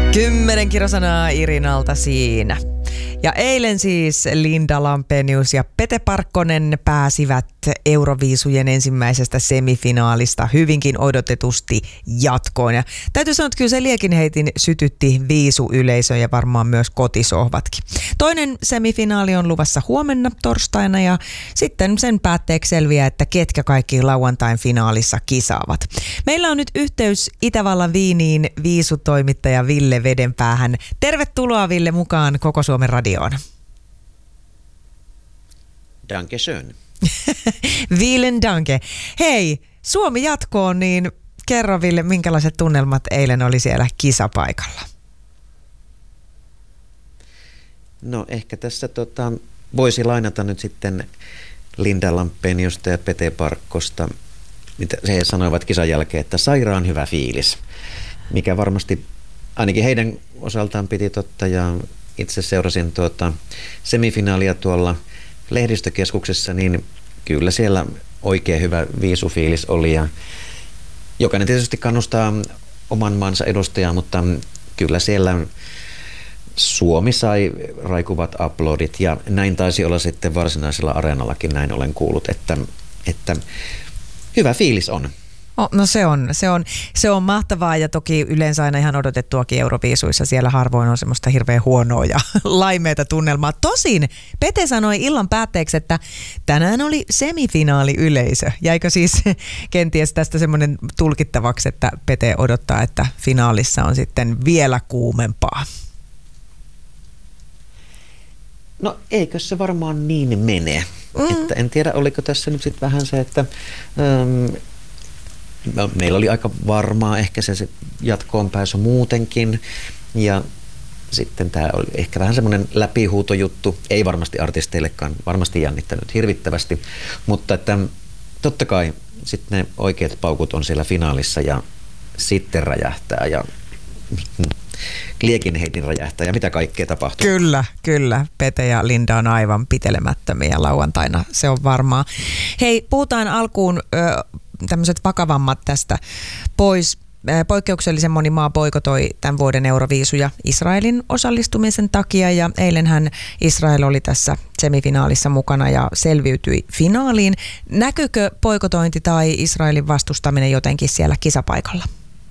10 kirosanaa Irinalta siinä. Ja eilen siis Linda Lampenius ja Pete Parkkonen pääsivät Euroviisujen ensimmäisestä semifinaalista hyvinkin odotetusti jatkoon. Ja täytyy sanoa, että kyllä se Liekinheitin sytytti viisuyleisön ja varmaan myös kotisohvatkin. Toinen semifinaali on luvassa huomenna torstaina ja sitten sen päätteeksi selviää, että ketkä kaikki lauantain finaalissa kisaavat. Meillä on nyt yhteys Itävallan Viiniin viisutoimittaja Ville Vedenpäähän. Tervetuloa Ville mukaan Koko Suomen radioon. Danke schön. Vielen danke. Hei, Suomi jatkoon, niin kerro Ville, minkälaiset tunnelmat eilen oli siellä kisapaikalla? No ehkä tässä voisi lainata nyt sitten Linda Lampeniusta ja Pete Parkkosta, mitä he sanoivat kisan jälkeen, että sairaan hyvä fiilis, mikä varmasti ainakin heidän osaltaan piti totta, ja itse seurasin semifinaalia tuolla lehdistökeskuksessa, niin kyllä siellä oikein hyvä viisufiilis oli, ja jokainen tietysti kannustaa oman maansa edustajaa, mutta kyllä siellä Suomi sai raikuvat aplodit, ja näin taisi olla sitten varsinaisella areenallakin, näin olen kuullut, että hyvä fiilis on. No se on mahtavaa, ja toki yleensä aina ihan odotettuakin Euroviisuissa. Siellä harvoin on semmoista hirveän huonoa ja laimeita tunnelmaa. Tosin Pete sanoi illan päätteeksi, että tänään oli semifinaaliyleisö. Jäikö siis kenties tästä semmoinen tulkittavaksi, että Pete odottaa, että finaalissa on sitten vielä kuumempaa? No eikö se varmaan niin mene? Että en tiedä, oliko tässä nyt sitten vähän se, että meillä oli aika varmaa ehkä se jatkoon pääsy muutenkin, ja sitten tämä oli ehkä vähän semmoinen läpihuutojuttu, ei varmasti artisteillekaan, varmasti jännittänyt hirvittävästi, mutta että totta kai sitten ne oikeat paukut on siellä finaalissa ja sitten räjähtää ja Liekinheitin räjähtää ja mitä kaikkea tapahtuu. Kyllä. Pete ja Linda on aivan pitelemättömiä lauantaina, se on varmaa. Hei, puhutaan alkuun tämmöiset vakavammat tästä pois. Poikkeuksellisen moni maa boikotoi tämän vuoden Euroviisuja Israelin osallistumisen takia, ja eilenhän Israel oli tässä semifinaalissa mukana ja selviytyi finaaliin. Näkyykö boikotointi tai Israelin vastustaminen jotenkin siellä kisapaikalla?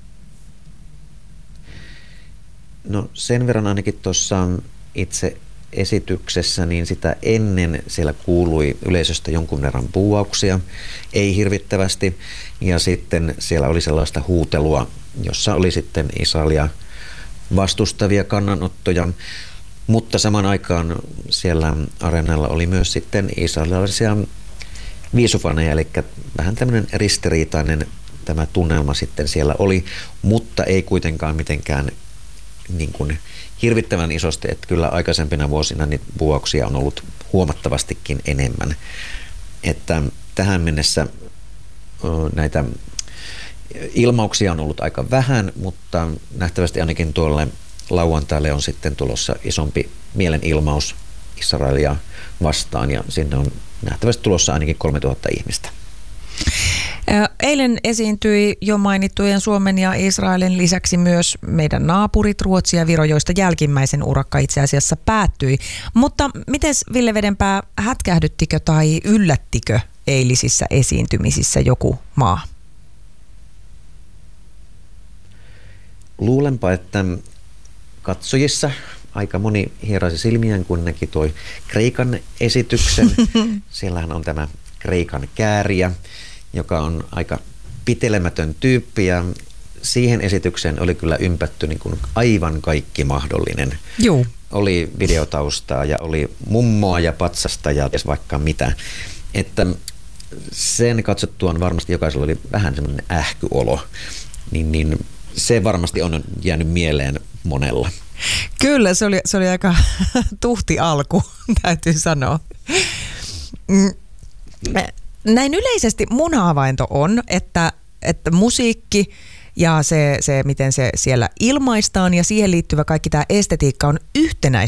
No sen verran ainakin tuossa itse esityksessä, niin sitä ennen siellä kuului yleisöstä jonkun verran buuauksia, ei hirvittävästi, ja sitten siellä oli sellaista huutelua, jossa oli sitten Israelia vastustavia kannanottoja, mutta saman aikaan siellä areenalla oli myös sitten israelilaisia viisufaneja, eli vähän tämmöinen ristiriitainen tämä tunnelma sitten siellä oli, mutta ei kuitenkaan mitenkään niin kuin hirvittävän isosti, että kyllä aikaisempina vuosina niitä buuauksia on ollut huomattavastikin enemmän. Että tähän mennessä näitä ilmauksia on ollut aika vähän, mutta nähtävästi ainakin tuolle lauantaille on sitten tulossa isompi mielenilmaus Israelia vastaan, ja sinne on nähtävästi tulossa ainakin 3000 ihmistä. Eilen esiintyi jo mainittujen Suomen ja Israelin lisäksi myös meidän naapurit Ruotsi ja Viro, joista jälkimmäisen urakka itse asiassa päättyi. Mutta mites Ville Vedenpää, hätkähdyttikö tai yllättikö eilisissä esiintymisissä joku maa? Luulenpa, että katsojissa aika moni hieraisi silmiään, kun näki toi Kreikan esityksen. Siellähän on tämä Kreikan kääriä, joka on aika pitelemätön tyyppi, ja siihen esitykseen oli kyllä ympätty niin kuin aivan kaikki mahdollinen. Juu. Oli videotaustaa ja oli mummoa ja patsasta ja vaikka mitä. Että sen katsottuaan varmasti jokaisella oli vähän semmoinen ähkyolo, niin se varmasti on jäänyt mieleen monella. Kyllä, se oli aika tuhti alku, täytyy sanoa. Näin yleisesti mun havainto on, että musiikki ja se, miten se siellä ilmaistaan ja siihen liittyvä kaikki tämä estetiikka on yhtenäistä